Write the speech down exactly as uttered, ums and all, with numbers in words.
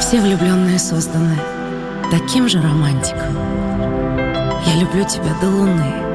Все влюбленные созданы таким же романтиком. Я люблю тебя до луны.